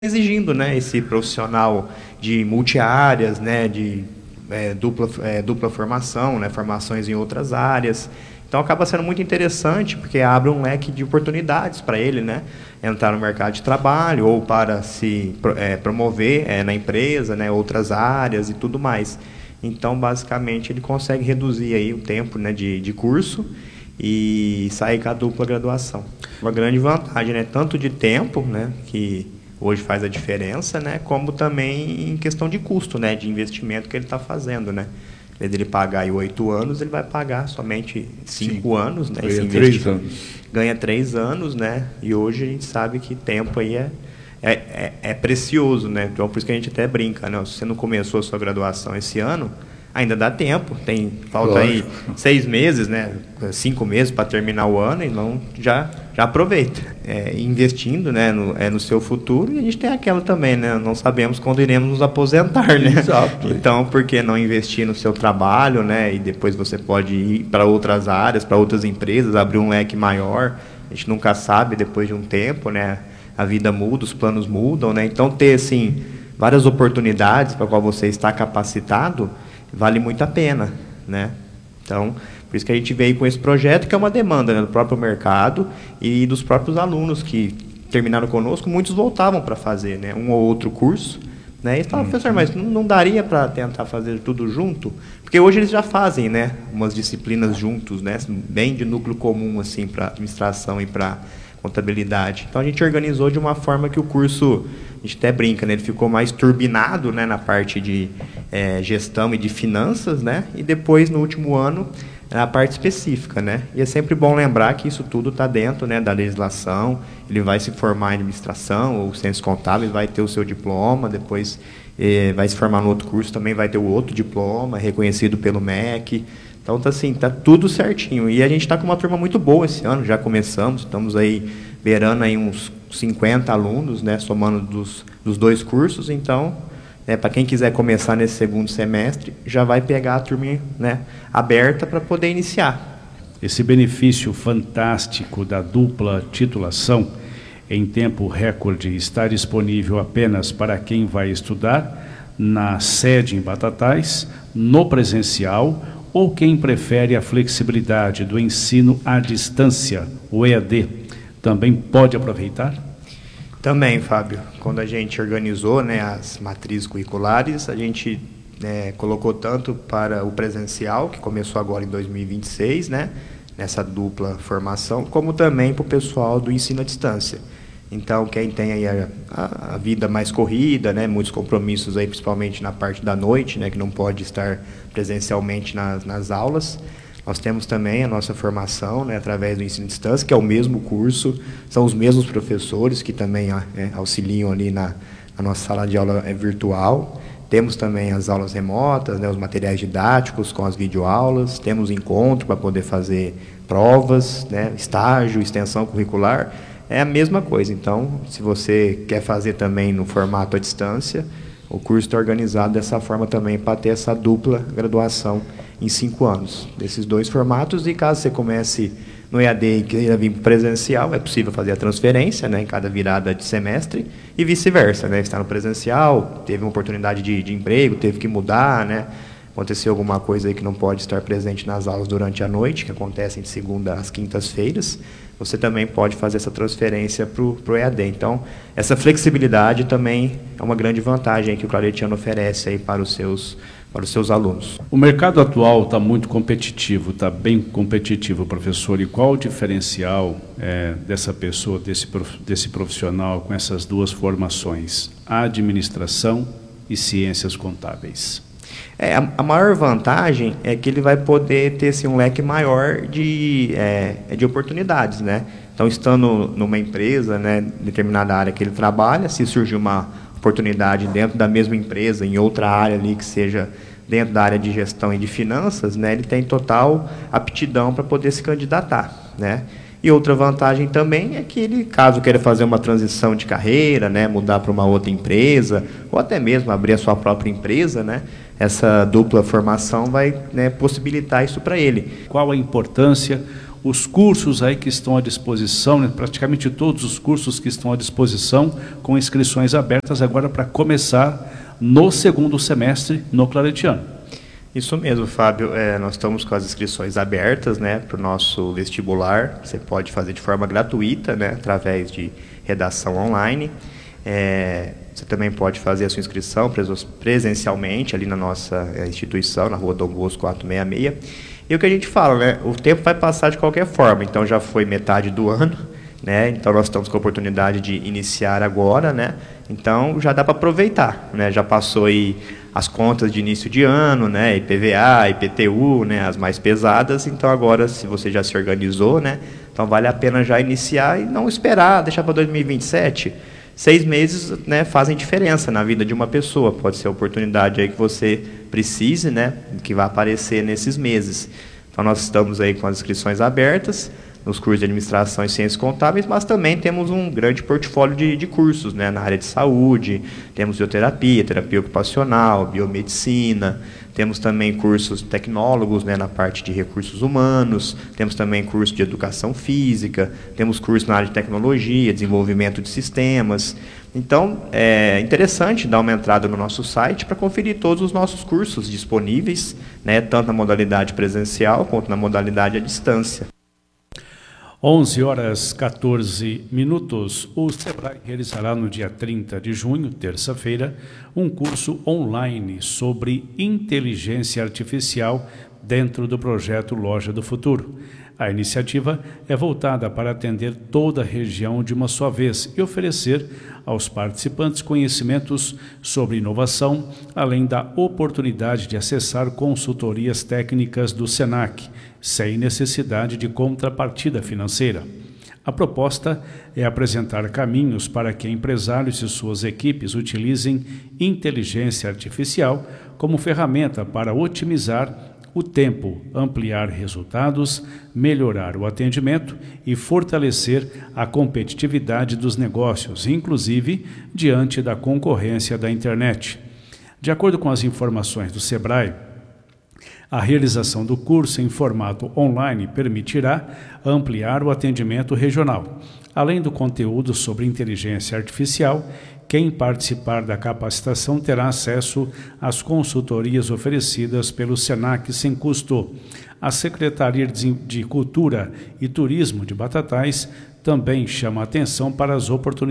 exigindo, né, esse profissional de multiáreas, né, de dupla formação, né, formações em outras áreas. Então acaba sendo muito interessante, porque abre um leque de oportunidades para ele, né, entrar no mercado de trabalho ou para se promover na empresa, né, outras áreas e tudo mais. Então, basicamente, ele consegue reduzir aí o tempo, né, de curso e sair com a dupla graduação. Uma grande vantagem, né, tanto de tempo, né, que hoje faz a diferença, né, como também em questão de custo, né, de investimento que ele está fazendo, né. Em vez de ele pagar aí 8 anos, ele vai pagar somente 5 anos, né. Ganha 3 anos. Ganha 3 anos, né, e hoje a gente sabe que tempo aí é precioso, né, então por isso que a gente até brinca, né, se você não começou a sua graduação esse ano, ainda dá tempo, falta aí 6 meses, né, 5 meses para terminar o ano, então já aproveita, investindo, né, no seu futuro. E a gente tem aquela também, né, não sabemos quando iremos nos aposentar, né? Exato. Então, por que não investir no seu trabalho, né, e depois você pode ir para outras áreas, para outras empresas, abrir um leque maior. A gente nunca sabe, depois de um tempo, né, a vida muda, os planos mudam, né? Então, ter assim várias oportunidades para qual você está capacitado vale muito a pena, né? Então, por isso que a gente veio com esse projeto, que é uma demanda, né, do próprio mercado e dos próprios alunos que terminaram conosco. Muitos voltavam para fazer, né, um ou outro curso, né, e falavam, professor, mas não daria para tentar fazer tudo junto? Porque hoje eles já fazem, né, umas disciplinas juntos, né, bem de núcleo comum assim, para administração e para contabilidade. Então a gente organizou de uma forma que o curso, a gente até brinca, né, ele ficou mais turbinado, né, na parte de gestão e de finanças, né, e depois no último ano a parte específica, né, e é sempre bom lembrar que isso tudo está dentro, né, da legislação. Ele vai se formar em administração ou ciências contábeis, vai ter o seu diploma, depois vai se formar no outro curso, também vai ter o outro diploma reconhecido pelo MEC. Então, tá tudo certinho. E a gente está com uma turma muito boa esse ano, já começamos, estamos aí beirando aí uns 50 alunos, né, somando dos 2 cursos. Então, para quem quiser começar nesse segundo semestre, já vai pegar a turma, né, aberta para poder iniciar. Esse benefício fantástico da dupla titulação em tempo recorde está disponível apenas para quem vai estudar na sede em Batatais, no presencial, ou quem prefere a flexibilidade do ensino à distância, o EAD, também pode aproveitar? Também, Fábio. Quando a gente organizou, né, as matrizes curriculares, a gente colocou tanto para o presencial, que começou agora em 2026, né, nessa dupla formação, como também para o pessoal do ensino à distância. Então, quem tem aí a vida mais corrida, né, muitos compromissos aí, principalmente na parte da noite, né, que não pode estar presencialmente nas aulas, nós temos também a nossa formação, né, através do ensino à distância, que é o mesmo curso, são os mesmos professores que também auxiliam ali na nossa sala de aula virtual. Temos também as aulas remotas, né, os materiais didáticos com as videoaulas, temos encontro para poder fazer provas, né, estágio, extensão curricular. É a mesma coisa. Então, se você quer fazer também no formato à distância, o curso está organizado dessa forma também para ter essa dupla graduação em 5 anos, desses 2 formatos. E caso você comece no EAD e queira vir presencial, é possível fazer a transferência, né, em cada virada de semestre, e vice-versa, né, está no presencial, teve uma oportunidade de emprego, teve que mudar, né, aconteceu alguma coisa aí que não pode estar presente nas aulas durante a noite, que acontecem de segunda às quintas-feiras, você também pode fazer essa transferência para o EAD. Então, essa flexibilidade também é uma grande vantagem que o Claretiano oferece aí para os seus alunos. O mercado atual está muito competitivo, está bem competitivo, professor. E qual o diferencial dessa pessoa, desse profissional com essas 2 formações, administração e ciências contábeis? A maior vantagem é que ele vai poder ter assim, um leque maior de oportunidades, né? Então, estando numa empresa, né, determinada área que ele trabalha, se surgir uma oportunidade dentro da mesma empresa, em outra área ali que seja dentro da área de gestão e de finanças, né, ele tem total aptidão para poder se candidatar, né? E outra vantagem também é que ele, caso queira fazer uma transição de carreira, né, mudar para uma outra empresa, ou até mesmo abrir a sua própria empresa, né, essa dupla formação vai, né, possibilitar isso para ele. Qual a importância os cursos aí que estão à disposição, né? Praticamente todos os cursos que estão à disposição, com inscrições abertas agora para começar no segundo semestre no Claretiano. Isso mesmo, Fábio. Nós estamos com as inscrições abertas, né, para o nosso vestibular. Você pode fazer de forma gratuita, né, através de redação online. Você também pode fazer a sua inscrição presencialmente ali na nossa instituição, na Rua Dom Bosco 466. E o que a gente fala, né, o tempo vai passar de qualquer forma, então já foi metade do ano, né, então nós estamos com a oportunidade de iniciar agora, né, então já dá para aproveitar, né, já passou aí as contas de início de ano, né, IPVA, IPTU, né, as mais pesadas, então agora se você já se organizou, né, então vale a pena já iniciar e não esperar, deixar para 2027. 6 meses, né, fazem diferença na vida de uma pessoa. Pode ser a oportunidade aí que você precise, né, que vai aparecer nesses meses. Então nós estamos aí com as inscrições abertas nos cursos de administração e ciências contábeis, mas também temos um grande portfólio de cursos, né, na área de saúde, temos bioterapia, terapia ocupacional, biomedicina, temos também cursos tecnólogos, né, na parte de recursos humanos, temos também curso de educação física, temos curso na área de tecnologia, desenvolvimento de sistemas. Então, é interessante dar uma entrada no nosso site para conferir todos os nossos cursos disponíveis, né, tanto na modalidade presencial quanto na modalidade à distância. 11h14. O SEBRAE realizará no dia 30 de junho, terça-feira, um curso online sobre inteligência artificial dentro do projeto Loja do Futuro. A iniciativa é voltada para atender toda a região de uma só vez e oferecer aos participantes conhecimentos sobre inovação, além da oportunidade de acessar consultorias técnicas do SENAC, sem necessidade de contrapartida financeira. A proposta é apresentar caminhos para que empresários e suas equipes utilizem inteligência artificial como ferramenta para otimizar o tempo, ampliar resultados, melhorar o atendimento e fortalecer a competitividade dos negócios, inclusive diante da concorrência da internet. De acordo com as informações do SEBRAE, a realização do curso em formato online permitirá ampliar o atendimento regional. Além do conteúdo sobre inteligência artificial, quem participar da capacitação terá acesso às consultorias oferecidas pelo SENAC sem custo. A Secretaria de Cultura e Turismo de Batatais também chama atenção para as oportunidades